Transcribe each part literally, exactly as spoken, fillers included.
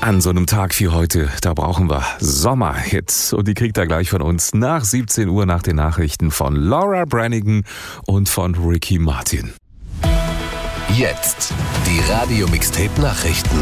An so einem Tag wie heute, da brauchen wir Sommerhits. Und die kriegt ihr gleich von uns nach siebzehn Uhr nach den Nachrichten von Laura Branigan und von Ricky Martin. Jetzt die Radio-Mixtape-Nachrichten.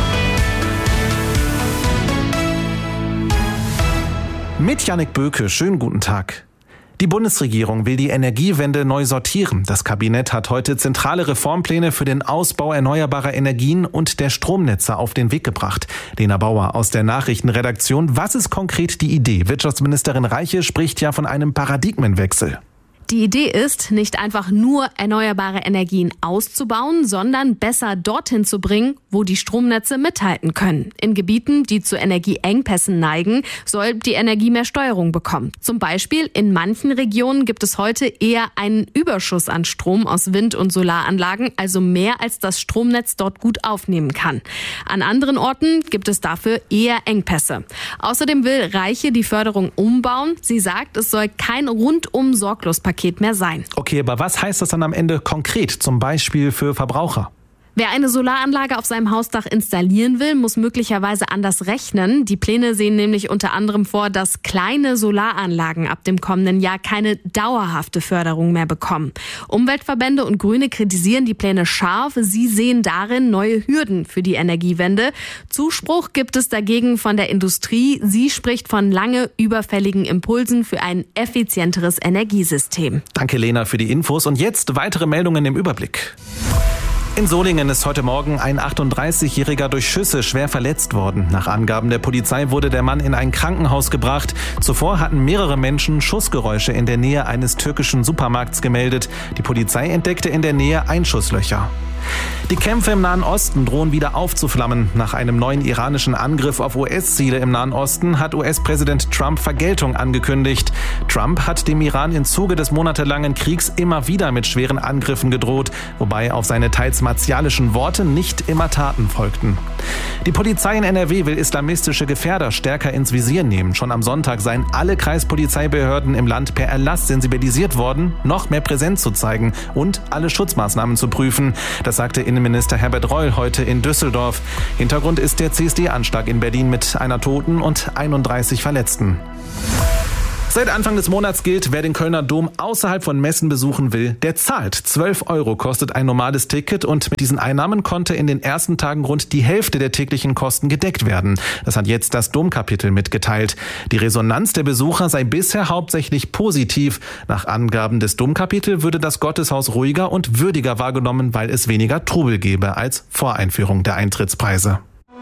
Mit Jannik Böke, schönen guten Tag. Die Bundesregierung will die Energiewende neu sortieren. Das Kabinett hat heute zentrale Reformpläne für den Ausbau erneuerbarer Energien und der Stromnetze auf den Weg gebracht. Lena Bauer aus der Nachrichtenredaktion. Was ist konkret die Idee? Wirtschaftsministerin Reiche spricht ja von einem Paradigmenwechsel. Die Idee ist, nicht einfach nur erneuerbare Energien auszubauen, sondern besser dorthin zu bringen, wo die Stromnetze mithalten können. In Gebieten, die zu Energieengpässen neigen, soll die Energie mehr Steuerung bekommen. Zum Beispiel in manchen Regionen gibt es heute eher einen Überschuss an Strom aus Wind- und Solaranlagen, also mehr als das Stromnetz dort gut aufnehmen kann. An anderen Orten gibt es dafür eher Engpässe. Außerdem will Reiche die Förderung umbauen. Sie sagt, es soll kein rundum sorglos Paket mehr sein. Okay, aber was heißt das dann am Ende konkret, zum Beispiel für Verbraucher? Wer eine Solaranlage auf seinem Hausdach installieren will, muss möglicherweise anders rechnen. Die Pläne sehen nämlich unter anderem vor, dass kleine Solaranlagen ab dem kommenden Jahr keine dauerhafte Förderung mehr bekommen. Umweltverbände und Grüne kritisieren die Pläne scharf. Sie sehen darin neue Hürden für die Energiewende. Zuspruch gibt es dagegen von der Industrie. Sie spricht von lange überfälligen Impulsen für ein effizienteres Energiesystem. Danke, Lena, für die Infos. Und jetzt weitere Meldungen im Überblick. In Solingen ist heute Morgen ein achtunddreißigjähriger durch Schüsse schwer verletzt worden. Nach Angaben der Polizei wurde der Mann in ein Krankenhaus gebracht. Zuvor hatten mehrere Menschen Schussgeräusche in der Nähe eines türkischen Supermarkts gemeldet. Die Polizei entdeckte in der Nähe Einschusslöcher. Die Kämpfe im Nahen Osten drohen wieder aufzuflammen. Nach einem neuen iranischen Angriff auf U S-Ziele im Nahen Osten hat U S-Präsident Trump Vergeltung angekündigt. Trump hat dem Iran im Zuge des monatelangen Kriegs immer wieder mit schweren Angriffen gedroht, wobei auf seine teils martialischen Worte nicht immer Taten folgten. Die Polizei in N R W will islamistische Gefährder stärker ins Visier nehmen. Schon am Sonntag seien alle Kreispolizeibehörden im Land per Erlass sensibilisiert worden, noch mehr Präsenz zu zeigen und alle Schutzmaßnahmen zu prüfen. Das sagte Innenminister Herbert Reul heute in Düsseldorf. Hintergrund ist der C S D-Anschlag in Berlin mit einer Toten und einunddreißig Verletzten. Seit Anfang des Monats gilt, wer den Kölner Dom außerhalb von Messen besuchen will, der zahlt. zwölf Euro kostet ein normales Ticket und mit diesen Einnahmen konnte in den ersten Tagen rund die Hälfte der täglichen Kosten gedeckt werden. Das hat jetzt das Domkapitel mitgeteilt. Die Resonanz der Besucher sei bisher hauptsächlich positiv. Nach Angaben des Domkapitels würde das Gotteshaus ruhiger und würdiger wahrgenommen, weil es weniger Trubel gäbe als vor Einführung der Eintrittspreise.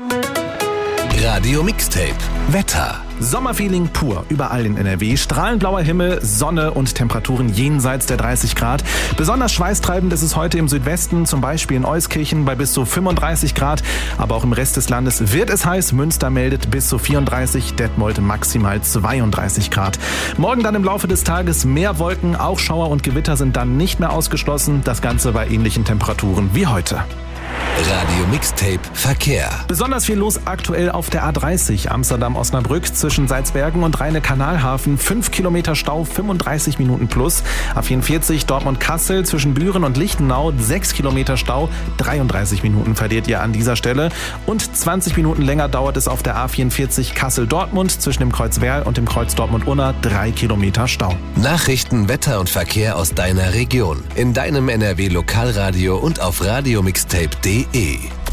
Radio Mixtape Wetter. Sommerfeeling pur, überall in N R W. Strahlend blauer Himmel, Sonne und Temperaturen jenseits der dreißig Grad. Besonders schweißtreibend ist es heute im Südwesten, zum Beispiel in Euskirchen bei bis zu fünfunddreißig Grad. Aber auch im Rest des Landes wird es heiß. Münster meldet bis zu vierunddreißig, Detmold maximal zweiunddreißig Grad. Morgen dann im Laufe des Tages mehr Wolken, auch Schauer und Gewitter sind dann nicht mehr ausgeschlossen. Das Ganze bei ähnlichen Temperaturen wie heute. Radio Mixtape Verkehr. Besonders viel los aktuell auf der A dreißig Amsterdam-Osnabrück zwischen Salzbergen und Rheine-Kanal-Hafen. fünf Kilometer Stau, fünfunddreißig Minuten plus. A vierundvierzig Dortmund-Kassel zwischen Büren und Lichtenau, sechs Kilometer Stau, dreiunddreißig Minuten verliert ihr an dieser Stelle. Und zwanzig Minuten länger dauert es auf der A vierundvierzig Kassel-Dortmund zwischen dem Kreuz Werl und dem Kreuz Dortmund-Unna, drei Kilometer Stau. Nachrichten, Wetter und Verkehr aus deiner Region. In deinem N R W-Lokalradio und auf radiomixtape punkt de.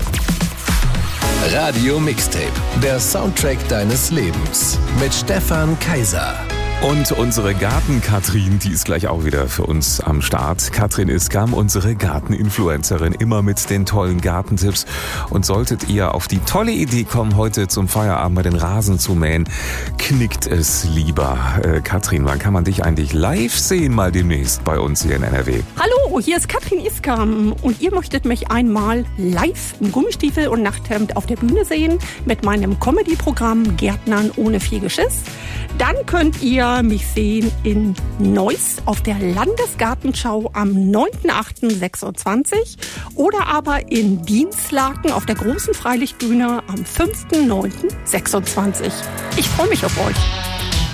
Radio Mixtape, der Soundtrack deines Lebens mit Stefan Kaiser. Und unsere Garten-Katrin, die ist gleich auch wieder für uns am Start. Katrin Iskam, unsere Garten-Influencerin, immer mit den tollen Gartentipps. Und solltet ihr auf die tolle Idee kommen, heute zum Feierabend mal den Rasen zu mähen, knickt es lieber. Äh, Katrin, wann kann man dich eigentlich live sehen, mal demnächst bei uns hier in N R W? Hallo, hier ist Katrin Iskam und ihr möchtet mich einmal live im Gummistiefel und Nachthemd auf der Bühne sehen mit meinem Comedy-Programm Gärtnern ohne viel Geschiss. Dann könnt ihr mich sehen in Neuss auf der Landesgartenschau am neunten achten sechsundzwanzig oder aber in Dienstlaken auf der großen Freilichtbühne am fünften neunten sechsundzwanzig. Ich freue mich auf euch.